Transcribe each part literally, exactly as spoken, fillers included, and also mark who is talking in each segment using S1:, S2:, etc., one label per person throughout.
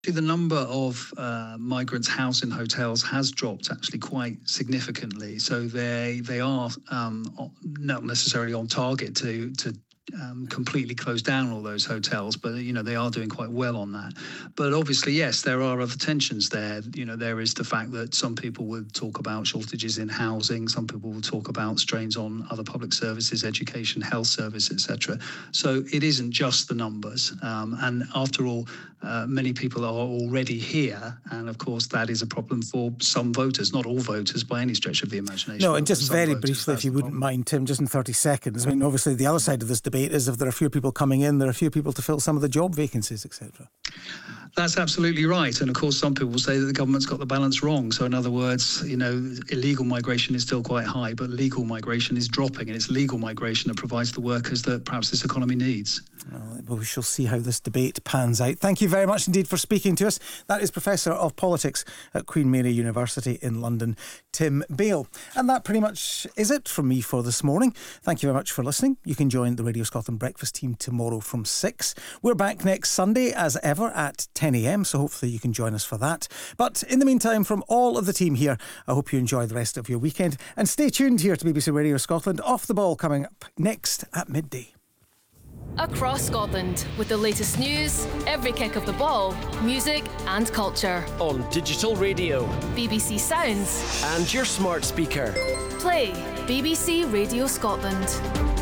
S1: The number of uh, migrants housed in hotels has dropped actually quite significantly. So they they are um, not necessarily on target to to um, completely close down all those hotels, but you know they are doing quite well on that. But obviously, yes, there are other tensions there. You know, there is the fact that some people would talk about shortages in housing, some people will talk about strains on other public services, education, health service, et cetera. So it isn't just the numbers. Um, and after all, uh, many people are already here, and of course that is a problem for some voters, not all voters by any stretch of the imagination.
S2: No, and just very voters, briefly, if you wouldn't problem. mind, Tim, just in thirty seconds. I mean, obviously the other side of this debate is if there are fewer people coming in, there are fewer people to fill some of the job vacancies, et cetera.
S1: That's absolutely right. And of course, some people say that the government's got the balance wrong. So in other words, you know, illegal migration is still quite high, but legal migration is dropping. And it's legal migration that provides the workers that perhaps this economy needs.
S2: Well, we shall see how this debate pans out. Thank you very much indeed for speaking to us. That is Professor of Politics at Queen Mary University in London, Tim Bale. And that pretty much is it from me for this morning. Thank you very much for listening. You can join the Radio Scotland breakfast team tomorrow from six. We're back next Sunday as ever at ten a.m, so hopefully you can join us for that. But in the meantime, from all of the team here, I hope you enjoy the rest of your weekend and stay tuned here to B B C Radio Scotland. Off the Ball coming up next at midday.
S3: Across Scotland, with the latest news, every kick of the ball, music and culture.
S4: On digital radio,
S3: B B C Sounds,
S4: and your smart speaker.
S3: Play B B C Radio Scotland.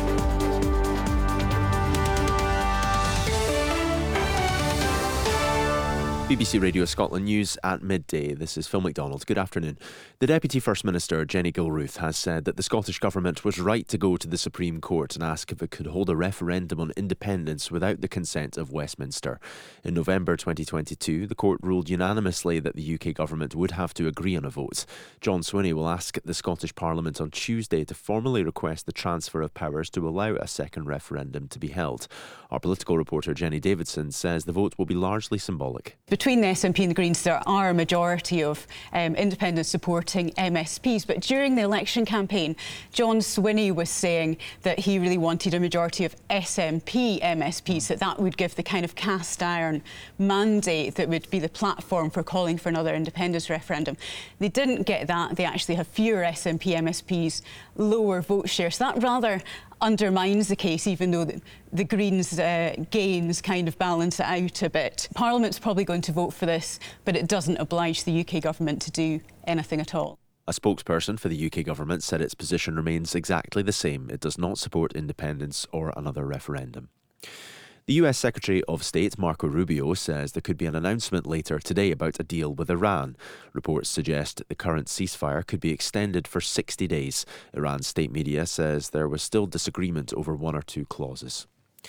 S5: B B C Radio Scotland News at midday. This is Phil McDonald. Good afternoon. The Deputy First Minister, Jenny Gilruth, has said that the Scottish Government was right to go to the Supreme Court and ask if it could hold a referendum on independence without the consent of Westminster. In November twenty twenty-two, the court ruled unanimously that the U K Government would have to agree on a vote. John Swinney will ask the Scottish Parliament on Tuesday to formally request the transfer of powers to allow a second referendum to be held. Our political reporter, Jenny Davidson, says the vote will be largely symbolic.
S6: Between the S N P and the Greens, there are a majority of um, independents supporting M S Ps. But during the election campaign, John Swinney was saying that he really wanted a majority of S N P M S Ps, that that would give the kind of cast iron mandate that would be the platform for calling for another independence referendum. They didn't get that. They actually have fewer S N P M S Ps, lower vote share. So that rather undermines the case, even though the, the Greens' uh, gains kind of balance it out a bit. Parliament's probably going to vote for this, but it doesn't oblige the U K Government to do anything at all.
S5: A spokesperson for the U K Government said its position remains exactly the same. It does not support independence or another referendum. The U S Secretary of State, Marco Rubio, says there could be an announcement later today about a deal with Iran. Reports suggest the current ceasefire could be extended for sixty days. Iran's state media says there was still disagreement over one or two clauses.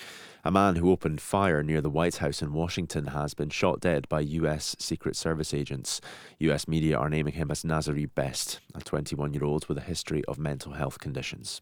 S5: A man who opened fire near the White House in Washington has been shot dead by U S Secret Service agents. U S media are naming him as Nazarene Best, a twenty-one-year-old with a history of mental health conditions.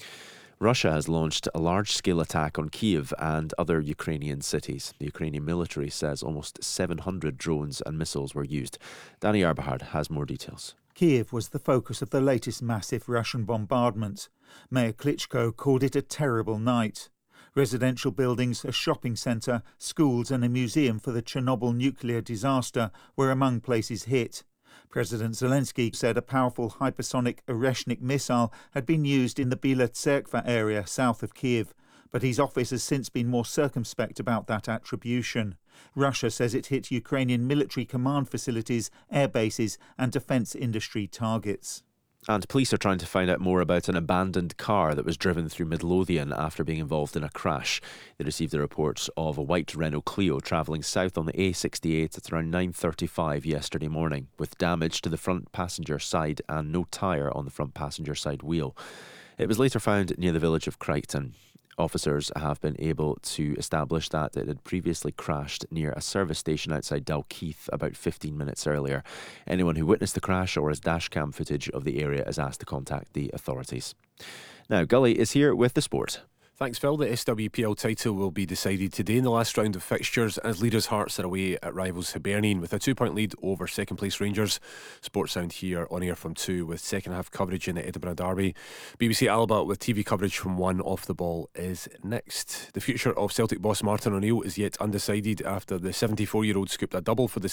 S5: Russia has launched a large-scale attack on Kyiv and other Ukrainian cities. The Ukrainian military says almost seven hundred drones and missiles were used. Danny Arbahard has more details.
S7: Kyiv was the focus of the latest massive Russian bombardment. Mayor Klitschko called it a terrible night. Residential buildings, a shopping centre, schools and a museum for the Chernobyl nuclear disaster were among places hit. President Zelensky said a powerful hypersonic Oreshnik missile had been used in the Bila Tserkva area south of Kyiv, but his office has since been more circumspect about that attribution. Russia says it hit Ukrainian military command facilities, air bases and defence industry targets.
S5: And police are trying to find out more about an abandoned car that was driven through Midlothian after being involved in a crash. They received a report of a white Renault Clio travelling south on the A sixty-eight at around nine thirty-five yesterday morning, with damage to the front passenger side and no tyre on the front passenger side wheel. It was later found near the village of Crichton. Officers have been able to establish that it had previously crashed near a service station outside Dalkeith about fifteen minutes earlier. Anyone who witnessed the crash or has dashcam footage of the area is asked to contact the authorities. Now, Gully is here with the sport.
S8: Thanks, Phil. The S W P L title will be decided today in the last round of fixtures as leaders' Hearts are away at rivals Hibernian with a two-point lead over second-place Rangers. Sports Sound here on air from two with second-half coverage in the Edinburgh Derby. B B C Alba with T V coverage from one. Off the Ball is next. The future of Celtic boss Martin O'Neill is yet undecided after the seventy-four-year-old scooped a double for the